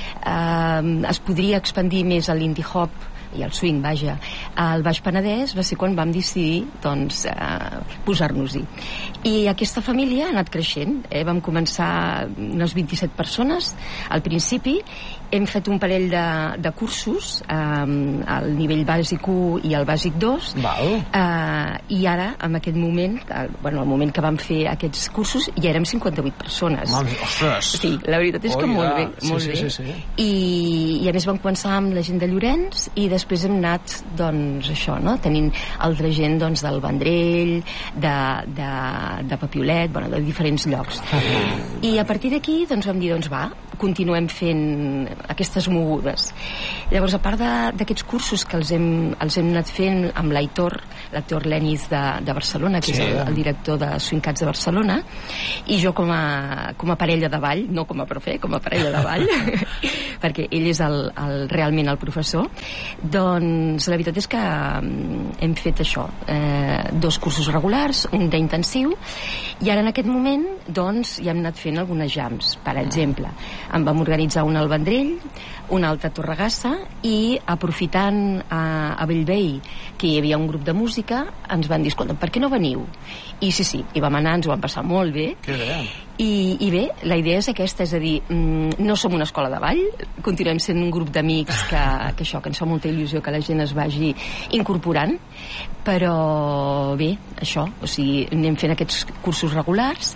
eh, es podria expandir més a l'indie hop i el swing, vaja, al Baix Penedès, va ser quan vam decidir doncs, eh, posar-nos-hi. I aquesta família ha anat creixent, eh? Vam començar unes vint-i-set persones al principi, hem fet un parell de, de cursos, eh, al nivell bàsic u i al bàsic dos, eh, i ara, en aquest moment, eh, bueno, al moment que vam fer aquests cursos, ja érem cinquanta-vuit persones. Ostres! Sí, la veritat és que oh, molt bé, molt sí, bé. Sí, sí, sí. I, I a més vam començar amb la gent de Llorenç, i després després hem anat, doncs, això, no? Tenint altra gent, doncs, del Vendrell, de, de, de Papiolet, bueno, de diferents llocs. I a partir d'aquí, doncs, vam dir, doncs, va, continuem fent aquestes mogudes. Llavors, a part d'aquests cursos que els hem, els hem anat fent amb l'Aitor, l'Aitor Leniz de, de Barcelona, que sí, és el, el director de Swing Cats de Barcelona, i jo com a, com a parella de ball, no com a profe, com a parella de ball, perquè ell és el, el, realment el professor, doncs la veritat és que hem fet això, eh, dos cursos regulars, un d'intensiu, i ara en aquest moment, doncs, ja hem anat fent algunes jams. Per exemple, en vam organitzar un al Vendrell, un altre a Torregassa, i aprofitant a, a Bellvei que hi havia un grup de música, ens van dir, escolta, per què no veniu? I sí, sí, hi vam anar, ens ho vam passar molt bé. Que bé. I, i bé, la idea és aquesta, és a dir, no som una escola de ball, continuem sent un grup d'amics que, que això, que ens fa molta il·lusió que la gent es vagi incorporant, però bé, això, o sigui, anem fent aquests cursos regulars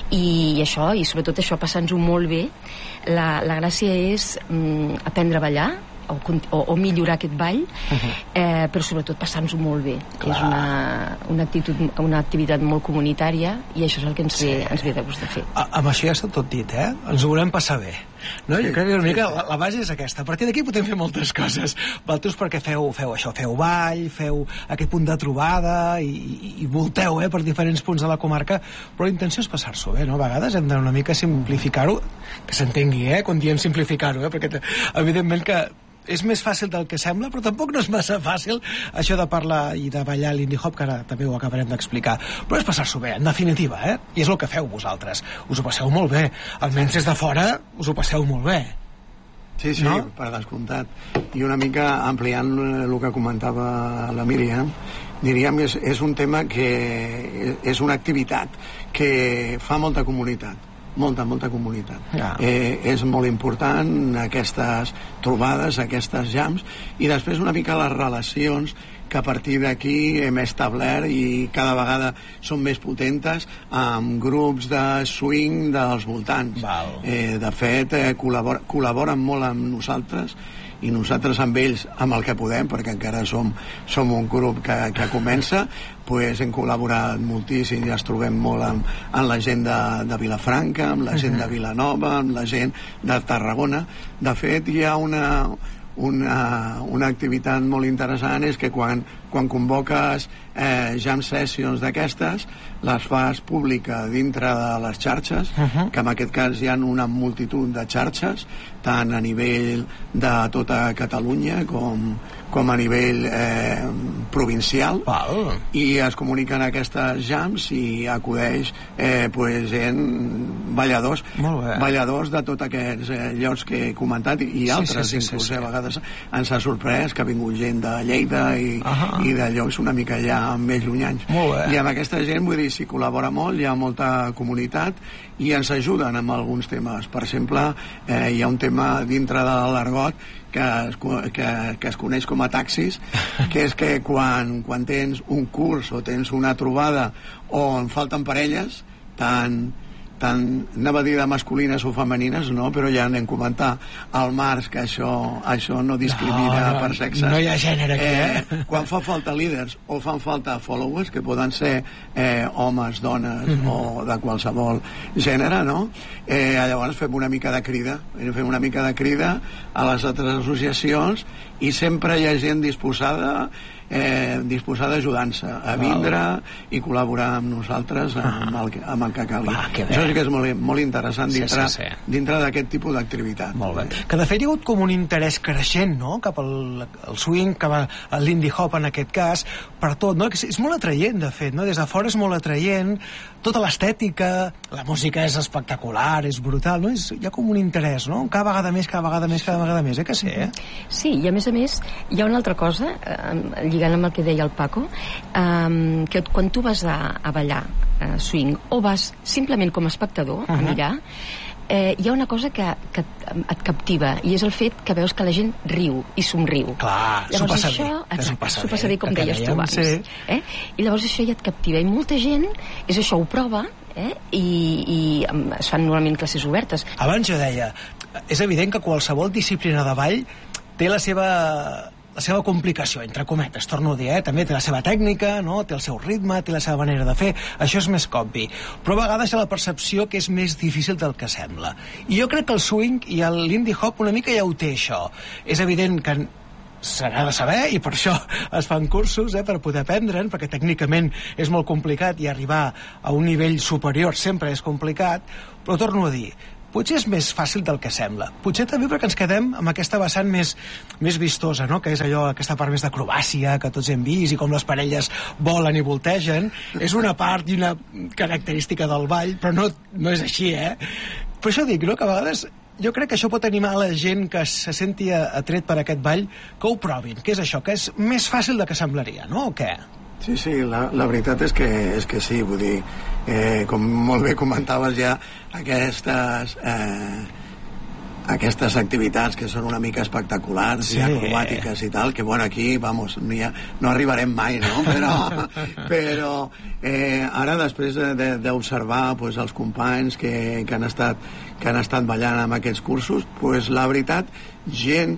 i això, i sobretot això, passant-nos-ho molt bé. La, la gràcia és mm, aprendre a ballar, o, o, o millorar aquest ball, uh-huh. eh, però sobretot passar-nos-ho molt bé. Clar. És una, una, actitud, una activitat molt comunitària i això és el que ens, sí. ve, ens ve de gust de fer. A, amb això ja està tot dit, eh? Ens ho volem passar bé. No? Jo crec que una mica la, la base és aquesta. A partir d'aquí podem fer moltes coses. Vosaltres perquè feu, feu això, feu ball, feu aquest punt de trobada i, i, i volteu eh, per diferents punts de la comarca, però la intenció és passar-s'ho bé, no? A vegades hem d'anar una mica simplificar-ho, que s'entengui, eh? Quan diem simplificar-ho, eh? Perquè evidentment que és més fàcil del que sembla, però tampoc no és massa fàcil això de parlar i de ballar l'indie hop, que ara també ho acabarem d'explicar, però és passar-s'ho bé, en definitiva, eh? I és el que feu vosaltres, us ho passeu molt bé, almenys des de fora us ho passeu molt bé. Sí, sí, no? Per descomptat. I una mica ampliant el que comentava la Míriam, diríem que és, és un tema que és una activitat que fa molta comunitat, molta, molta comunitat. Yeah. Eh, és molt important aquestes trobades, aquestes jams, i després una mica les relacions que a partir d'aquí hem establert i cada vegada són més potentes amb grups de swing dels voltants. Eh, de fet, eh, col·labor col·laboren molt amb nosaltres i nosaltres amb ells amb el que podem, perquè encara som, som un grup que, que comença, pues hem col·laborat moltíssim i ens trobem molt amb, amb la gent de, de Vilafranca, amb la gent de Vilanova, amb la gent de Tarragona. De fet, hi ha una, una, una activitat molt interessant, és que quan, quan convoques eh, jam sessions d'aquestes, les fas pública dintre de les xarxes, uh-huh. que en aquest cas hi ha una multitud de xarxes, tant a nivell de tota Catalunya com, com a nivell eh, provincial, wow. i es comuniquen aquestes jams i acudeix eh, pues, gent, balladors, balladors de tots aquests eh, llocs que he comentat i, i altres, sí, sí, sí, inclús sí, sí. a vegades ens ha sorprès que ha vingut gent de Lleida i, uh-huh. i de llocs una mica ja més llunyans. I amb aquesta gent, vull dir, s'hi col·labora molt, hi ha molta comunitat i ens ajuden amb alguns temes. Per exemple, eh, hi ha un tema dintre de l'argot que es, que, que es coneix com a taxis, que és que quan, quan tens un curs o tens una trobada on falten parelles, tant tant, anava a dir de masculines o femenines, no, però ja anem a comentar al març que això, això no discrimina no, no, per sexes. No hi ha gènere aquí, eh? eh? Quan fa falta líders o fan falta followers, que poden ser eh, homes, dones mm-hmm. o de qualsevol gènere, no? Eh, llavors fem una mica de crida, fem una mica de crida a les altres associacions i sempre hi ha gent disposada eh, disposada a ajudar-se, a vindre i col·laborar amb nosaltres amb el que, amb el que calgui. Va, que això sí que és molt, molt interessant dintre, sí, sí, sí. dintre d'aquest tipus d'activitat. Molt bé. Que de fet hi ha hagut com un interès creixent, no?, cap al, al swing, cap al l'indie hop en aquest cas, per tot, no? És, és molt atraient, de fet, no? Des de fora és molt atraient, tota l'estètica, la música és espectacular, és brutal, no? És, hi ha com un interès, no? Cada vegada més, cada vegada més, cada vegada més, eh que sí, eh? Sí, i a més a més hi ha una altra cosa, eh, lligant amb el que deia el Paco, eh, que quan tu vas a, a ballar eh, swing o vas simplement com a espectador uh-huh. a mirar, eh, hi ha una cosa que, que et captiva i és el fet que veus que la gent riu i somriu. Clar, s'ho passa això, bé. S'ho passa, passa bé, com deies tu abans. Sí. Eh? I llavors això ja et captiva. I molta gent, és això, ho prova, eh? I, i es fan normalment classes obertes. Abans jo deia, és evident que qualsevol disciplina de ball té la seva la seva complicació, entre cometes, torno a dir, eh? També té la seva tècnica, no? Té el seu ritme, té la seva manera de fer, això és més que obvi. Però a vegades hi ha la percepció que és més difícil del que sembla. I jo crec que el swing i l'indie hop una mica ja ho té, això. És evident que s'ha de saber, i per això es fan cursos, eh, per poder aprendre'n, perquè tècnicament és molt complicat i arribar a un nivell superior sempre és complicat, però torno a dir, potser és més fàcil del que sembla. Potser també perquè ens quedem amb aquesta vessant més, més vistosa, no? Que és allò, aquesta part més d'acrobàcia que tots hem vist, i com les parelles volen i voltegen. És una part i una característica del ball, però no, no és així, eh? Per això dic, no?, que a vegades jo crec que això pot animar la gent que se senti atret per aquest ball, que ho provin, que és això, que és més fàcil del que semblaria, no?, o què? Sí, sí, la, la veritat és que, és que sí, vull dir, eh, com molt bé comentaves ja, aquestes... Eh, aquestes activitats que són una mica espectaculars, sí, i acrobàtiques i tal, que bueno, aquí, vamos, ja no arribarem mai, no? Però, però eh, ara, després d'observar de, pues, els companys que, que, han estat, que han estat ballant amb aquests cursos, pues, la veritat, gent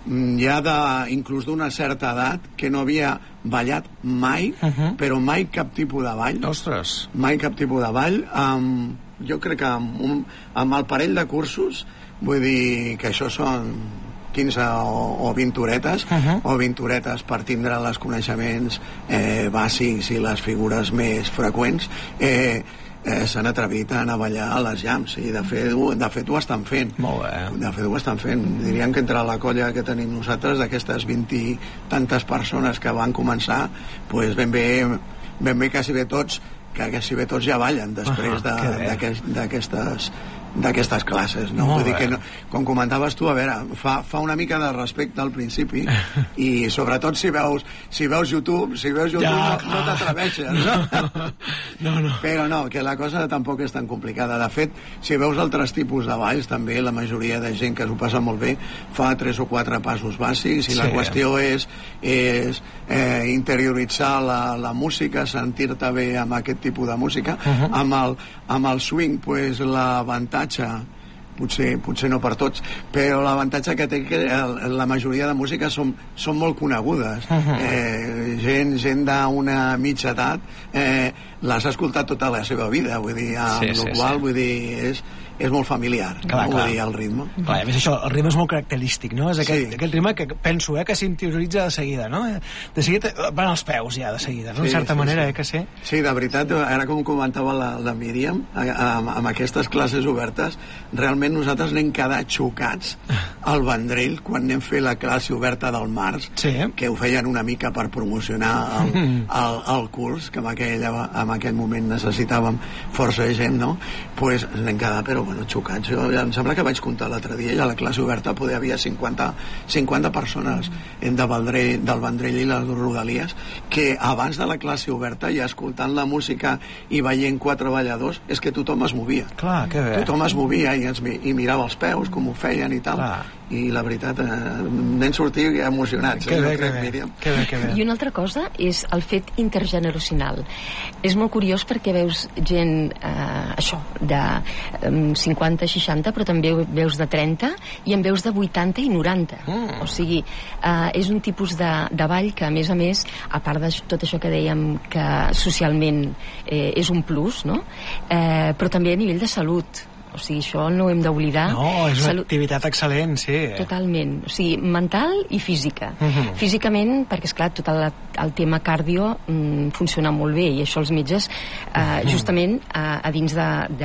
ja de, inclús d'una certa edat, que no havia ballat mai, uh -huh. però mai cap tipus de ball. Ostres! Mai cap tipus de ball. Um, jo crec que amb, un, amb el parell de cursos, vull dir que això són quinze o, o vint horetes, uh -huh. o vint horetes per tindre els coneixements eh, bàsics i les figures més freqüents, eh, eh, s'han atrevit a anar a ballar a les jams, i de fet, de fet ho estan fent. Molt bé. De fet ho estan fent. Diríem que entre la colla que tenim nosaltres, d'aquestes vint i tantes persones que van començar, pues ben bé, ben bé quasi bé tots, que quasi bé tots ja ballen després uh -huh. d'aquestes d'aquestes classes, no? Vull dir que no, com comentaves tu, a veure, fa, fa una mica de respecte al principi, i sobretot si veus, si veus YouTube, si veus YouTube ja, no, no t'atreveixes, no? no, no. Però no, que la cosa tampoc és tan complicada. De fet, si veus altres tipus de balls, també la majoria de gent que s'ho passa molt bé fa tres o quatre passos bàsics, i sí, la qüestió és, és eh, interioritzar la, la música, sentir-te bé amb aquest tipus de música. Uh -huh. amb, el, amb el swing, pues, l'avantatge, potser, potser no per tots, però l'avantatge que té que la majoria de músiques són, són molt conegudes. Uh-huh. eh, gent, gent d'una mitja edat eh, l'has escoltat tota la seva vida, vull dir, amb sí, sí, la qual, sí. vull dir, és, és molt familiar, clar, no? Clar. Vull dir, el ritme. Clar, a més això, el ritme és molt característic, no? És aquest, sí. aquest ritme que penso, eh, que s'interioritza de seguida, no? De seguida van als peus ja, de seguida, no? Sí, en certa sí, manera, sí. eh, que sí? Sí, de veritat, ara com comentava la, la Míriam, amb, amb aquestes classes obertes, realment nosaltres n'hem quedat xocats al Vendrell quan anem fer la classe oberta del març, sí. que ho feien una mica per promocionar el, el, el curs, que en aquell, en aquell moment necessitàvem força gent, no? Pues n'hem quedat, però bueno, xocats. Jo, em sembla que vaig comptar l'altre dia, i a la classe oberta poder havia cinquanta, cinquanta persones de Vendrell, del Vendrell i les Rodalies, que abans de la classe oberta, i escoltant la música i veient quatre balladors, és que tothom es movia. Clar, que bé. Tothom es movia i, ens, i mirava els peus, com ho feien i tal. Clar. I la veritat, eh, n'hem sortit emocionats. Que eh, bé, que bé. Que bé, que bé. I una altra cosa és el fet intergeneracional. És molt curiós perquè veus gent, eh, això, de eh, cinquanta, seixanta, però també veus de trenta, i en veus de vuitanta i noranta. Mm. O sigui, eh, és un tipus de, de ball que, a més a més, a part de tot això que dèiem que socialment eh, és un plus, no? Eh, però també a nivell de salut. O sigui, això no ho hem d'oblidar. No, és una Salut... activitat excel·lent, sí. Totalment. O sigui, mental i física. Uh -huh. Físicament, perquè, esclar, tot el, el tema cardio mm, funciona molt bé, i això els metges, eh, uh -huh. justament, a, a dins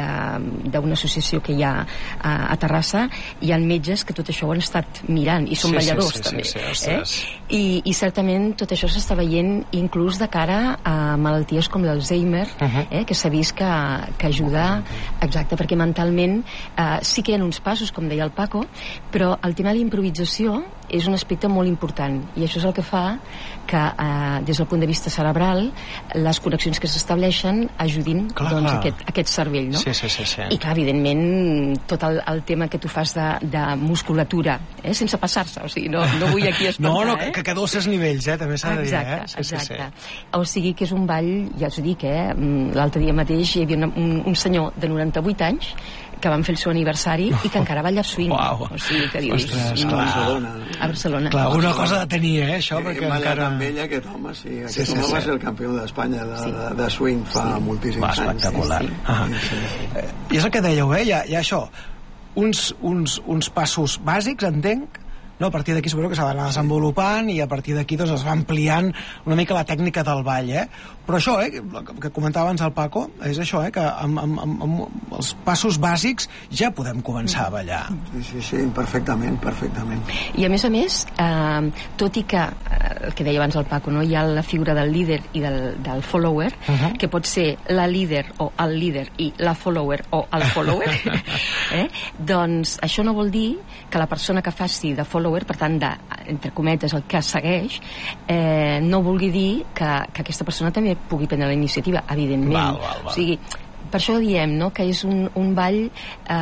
d'una associació que hi ha a, a Terrassa, hi ha metges que tot això ho han estat mirant, i són sí, balladors, sí, sí, també. Sí, sí, eh? I, I certament tot això s'està veient inclús de cara a malalties com l'Alzheimer, uh -huh. eh, que s'ha vist que, que ajuda, exacte, perquè mentalment Uh, sí que hi ha uns passos, com deia el Paco, però el tema de la improvisació és un aspecte molt important, i això és el que fa que uh, des del punt de vista cerebral les connexions que s'estableixen ajudin clar, doncs, clar. Aquest, aquest cervell, no? Sí, sí, sí, sí. I clar, evidentment tot el, el tema que tu fas de, de musculatura, eh, sense passar-se, o sigui, no, no vull aquí espantar, no, no, eh? que, que dolces nivells, eh, també s'ha de dir, eh? Sí, exacte, sí, sí. O sigui que és un ball, ja us ho dic, eh, l'altre dia mateix hi havia una, un, un senyor de noranta-vuit anys que van fer el seu aniversari i que encara balla swing. Uau. O sigui, que dius... Ostres, a Barcelona. A Barcelona. Clar, una cosa de tenir, eh, això, Sí, perquè hem ballat encara... amb ella, aquest home, sí. Aquest Sí, sí, home sí. va ser el campió d'Espanya de, Sí. de, de swing fa Sí. moltíssims Va, anys. espectacular. Sí, sí. Ah. Sí, sí. Eh, I és el que dèieu, eh? Hi ha, hi ha això, uns, uns, uns passos bàsics, entenc, no? A partir d'aquí suposo que s'ha d'anar desenvolupant i a partir d'aquí doncs, es va ampliant una mica la tècnica del ball, eh? Però això, eh, que comentava abans el Paco, és això, eh, que amb, amb, amb, amb els passos bàsics ja podem començar a ballar. Sí, sí, sí, perfectament, perfectament. I a més a més, eh, tot i que, eh, el que deia abans el Paco, no? Hi ha la figura del líder i del, del follower, uh -huh. que pot ser la líder o el líder i la follower o el follower, eh? Doncs això no vol dir que la persona que faci de follower, per tant, de, entre cometes, el que segueix, eh, no vulgui dir que, que aquesta persona també pugui prendre la iniciativa, evidentment. Val, val, val. O sigui, per això diem, no?, que és un, un ball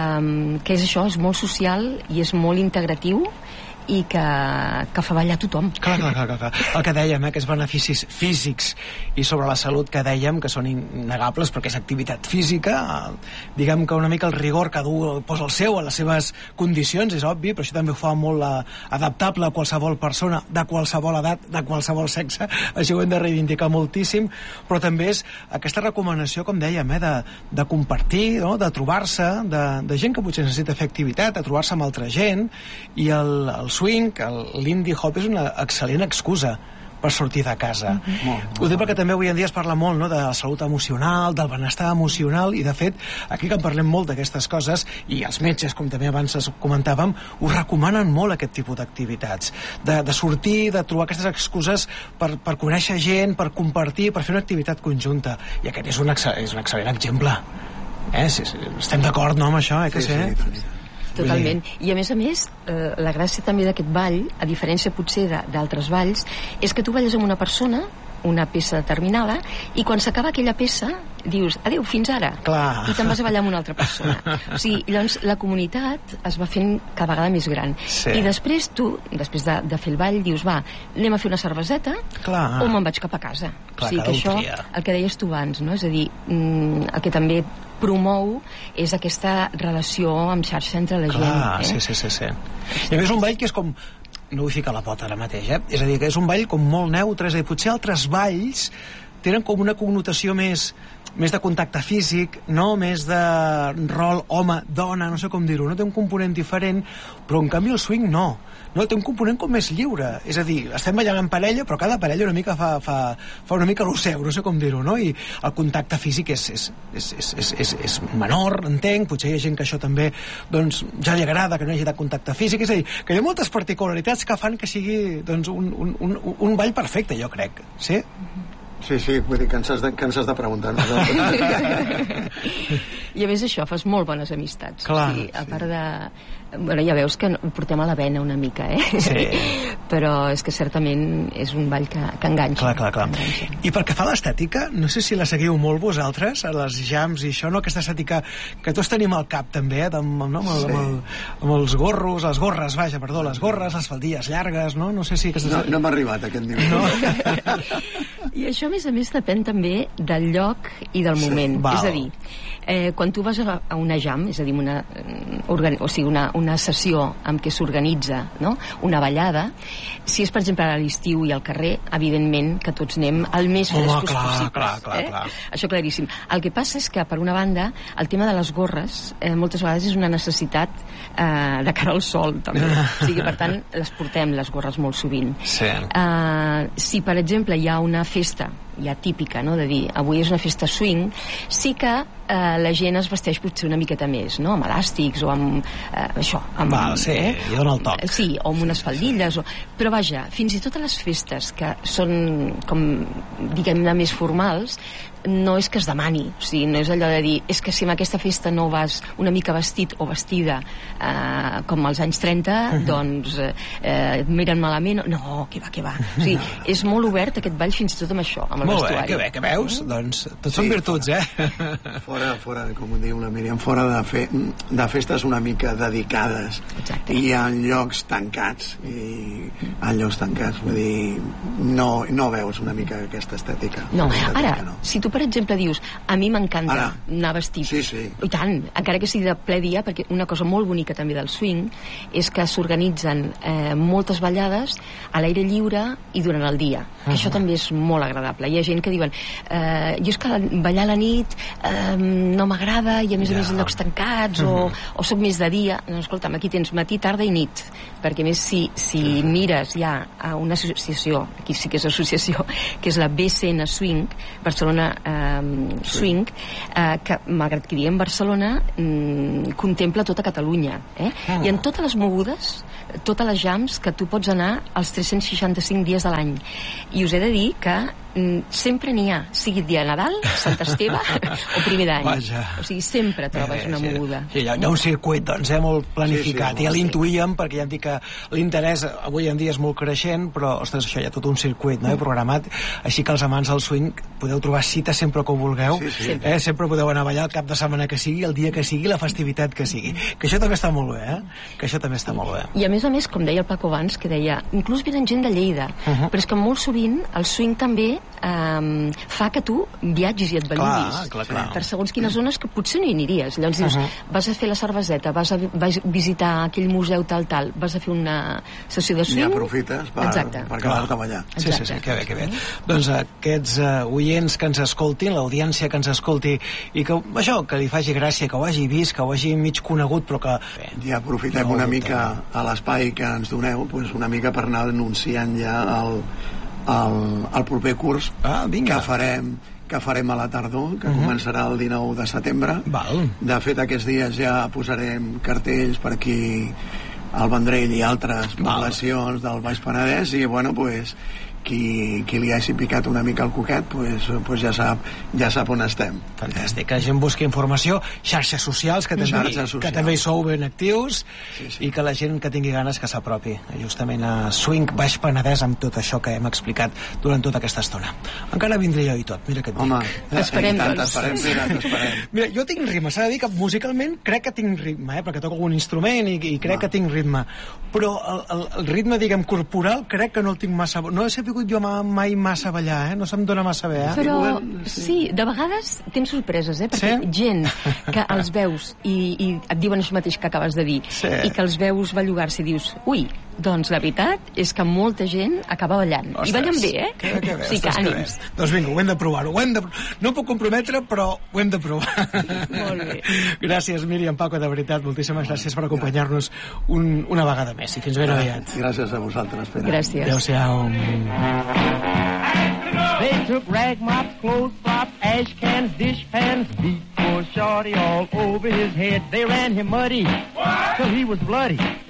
eh, que és això, és molt social i és molt integratiu i que, que fa ballar tothom. Clar, clar, clar, clar. El que dèiem, eh, que és beneficis físics i sobre la salut que dèiem que són innegables perquè és activitat física, eh, diguem que una mica el rigor que du posa el seu a les seves condicions, és obvi, però això també ho fa molt eh, adaptable a qualsevol persona de qualsevol edat, de qualsevol sexe, això ho hem de reivindicar moltíssim, però també és aquesta recomanació, com dèiem, eh, de, de compartir, no?, de trobar-se, de, de gent que potser necessita fer activitat, de trobar-se amb altra gent, i el, el swing, l'indie hop és una excel·lent excusa per sortir de casa. Mm-hmm. Molt, ho dic perquè també avui en dia es parla molt, no?, de la salut emocional, del benestar emocional, i de fet, aquí que en parlem molt d'aquestes coses, i els metges, com també abans comentàvem, us recomanen molt aquest tipus d'activitats, de, de sortir, de trobar aquestes excuses per, per conèixer gent, per compartir, per fer una activitat conjunta, i aquest és un, és un excel·lent exemple. Eh? Sí, sí, estem d'acord, no?, amb això, eh, que Sí, sé? sí, sí. Totalment. I a més a més, eh, la gràcia també d'aquest ball, a diferència potser d'altres balls, és que tu balles amb una persona, una peça determinada, i quan s'acaba aquella peça dius, adéu, fins ara. Clar. I te'n vas a ballar amb una altra persona. O sigui, llavors la comunitat es va fent cada vegada més gran. Sí. I després tu, després de, de fer el ball, dius, va, anem a fer una cerveseta, Clar. o me'n vaig cap a casa. Clar, o sigui, que això, tria. el que deies tu abans, no? És a dir, mm, el que també promou és aquesta relació amb xarxa entre la Clar, gent. sí, Eh? sí, sí, sí. I a més un ball que és com, no vull ficar la pota ara mateix, eh? És a dir, que és un ball com molt neutre, és a dir, potser altres balls tenen com una connotació més més de contacte físic, no? Més de rol home-dona, no sé com dir-ho, no? Té un component diferent, però en canvi el swing no. No, té un component com més lliure, és a dir, estem ballant en parella, però cada parella una mica fa, fa, fa una mica lo seu, no sé com dir-ho, no? I el contacte físic és, és, és, és, és, és, és menor, entenc, potser hi ha gent que això també doncs, ja li agrada que no hi hagi de contacte físic, és a dir, que hi ha moltes particularitats que fan que sigui doncs, un, un, un, un ball perfecte, jo crec, sí? Sí, sí, vull dir que ens has de, que ens has de preguntar. No? I a més això, fas molt bones amistats. Clar, o sigui, a sí. part de... Bueno, ja veus que ho portem a la vena una mica, eh? Sí. Però és que certament és un ball que, que enganxa. Clar, clar, clar. Enganxa. I perquè fa l'estètica, no sé si la seguiu molt vosaltres, a les jams i això, no? Aquesta estètica que tots tenim al cap també, eh? amb, no? amb, el, Sí. amb, el, amb els gorros, les gorres, vaja, perdó, les gorres, les faldilles llargues, no? No sé si... Aquestes... No, no hem arribat a aquest nivell. No? I això, a més a més, depèn també del lloc i del Sí, moment. val. És a dir, eh, quan tu vas a, a una jam, és a dir, una, eh, organ, o sigui, una, una sessió amb què s'organitza, no?, una ballada, si és, per exemple, a l'estiu i al carrer, evidentment que tots anem al més Home, frescos clar, possibles. clar, clar, eh? clar. Això claríssim. El que passa és que, per una banda, el tema de les gorres eh, moltes vegades és una necessitat eh, de cara al sol, també. O sigui, per tant, les portem, les gorres, molt sovint. Sí. Uh, si, per exemple, hi ha una festa ja típica, no?, de dir, avui és una festa swing, sí que uh, la gent es vesteix potser una miqueta més, no?, amb elàstics o amb uh, això, amb, Val, sí, i dona el toc. Sí, o amb unes faldilles o... però vaja, fins i tot a les festes que són com, diguem-ne, més formals, no és que es demani, o sigui, no és allò de dir, és que si en aquesta festa no vas una mica vestit o vestida eh, com als anys trenta, uh-huh. doncs eh, et miren malament, no, que va, que va. O sigui, és molt obert aquest ball fins i tot amb això, amb Molt vestuari. Molt bé, que bé, que veus? Mm. Doncs tots sí, són virtuts, fora, eh? Fora, fora, com ho diu la Míriam, fora de, fe, de festes una mica dedicades. Exacte. I en llocs tancats, i en llocs tancats, vull dir, no, no veus una mica aquesta estètica. No, estètica, ara, no. si tu, per exemple, dius, a mi m'encanta anar vestit, sí, sí. i tant, encara que sigui de ple dia, perquè una cosa molt bonica també del swing és que s'organitzen eh, moltes ballades a l'aire lliure i durant el dia, que uh -huh. això també és molt agradable. Hi ha gent que diuen eh, jo és que ballar a la nit eh, no m'agrada, i a més a més en llocs tancats, uh -huh. o, o soc més de dia. No, escolta'm, aquí tens matí, tarda i nit, perquè més si, si uh -huh. mires ja a una associació, aquí sí que és associació, que és la B C N Swing, Barcelona eh, Swing, eh, que malgrat que diguem Barcelona mm, contempla tota Catalunya, eh? Ah. I en totes les mogudes, totes les jams, que tu pots anar els tres-cents seixanta-cinc dies de l'any. I us he de dir que mm, sempre n'hi ha, sigui dia de Nadal, Sant Esteve o primer d'any. O sigui, sempre trobes una moguda. Sí, hi ha, hi ha un circuit, doncs, eh, molt planificat. Sí, sí, ja l'intuïem, perquè ja em dic que l'interès avui en dia és molt creixent, però, ostres, això hi ha tot un circuit, no?, programat. Així que els amants del swing podeu trobar cita sempre que ho vulgueu. Sí, sí. Eh? Sempre podeu anar a ballar el cap de setmana que sigui, el dia que sigui, la festivitat que sigui. Que això també està molt bé, eh? Que això també està molt bé. I a més a més, com deia el Paco abans, que deia, inclús venen gent de Lleida, uh -huh. però és que molt sovint el swing també eh, fa que tu viatgis i et belluguis clar, clar, clar. per segons quines zones que potser no hi aniries. Llavors dius, uh -huh. vas a fer la cerveseta, vas a, vas a visitar aquell museu tal, tal, vas a fer una sessió de swing... I aprofites per, per quedar-te a ballar. Sí, sí, sí, que bé, que bé. Doncs aquests uh, oients que ens escoltin, l'audiència que ens escolti, i que, això, que li faci gràcia, que ho hagi vist, que ho hagi mig conegut, però que... I aprofitem no, una mica a l'espai que ens doneu, pues una mica per anar anunciant ja el, el, el proper curs ah, que farem que farem a la tardor, que uh -huh. començarà el dinou de setembre. Val. De fet, aquests dies ja posarem cartells per aquí al Vendrell i altres Val. poblacions del Baix Penedès, i bueno, pues qui, qui li hagi picat una mica el coquet, pues, pues ja sap ja sap on estem. Fantàstic, que la gent busqui informació, xarxes socials, que també, xarxes socials. que també hi sou ben actius, sí, sí. i que la gent que tingui ganes que s'apropi justament a Swing Baix Penedès amb tot això que hem explicat durant tota aquesta estona. Encara vindré jo i tot, mira què et dic. Home, t'esperem, tant, t'esperem, t'esperem. Mira, jo tinc ritme, s'ha de dir que musicalment crec que tinc ritme, eh, perquè toco algun instrument i, i crec ah. que tinc ritme, però el, el, el ritme, diguem, corporal, crec que no el tinc massa... No he sabut jo mai massa ballar, eh? No se'm dona massa bé, eh? Però, sí, de vegades tens sorpreses, eh? Perquè sí? gent que els veus i, i et diuen això mateix que acabes de dir, sí. i que els veus bellugar-se i dius, ui, doncs la veritat és que molta gent acaba ballant. Ostres, i ballen bé, eh? Que, que bé, sí, que ànims. Que doncs vinga, ho hem de provar-ho. De... No puc comprometre, però ho hem de provar. Molt bé. Gràcies, Míriam, Paco, de veritat, moltíssimes gràcies per acompanyar-nos un, una vegada més. I fins ben aviat. Gràcies a vosaltres, Pere. Gràcies. Adéu-siau. They took rag mops, clothes props, ash cans, dish pans, beat poor shorty all over his head. They ran him muddy till he was bloody.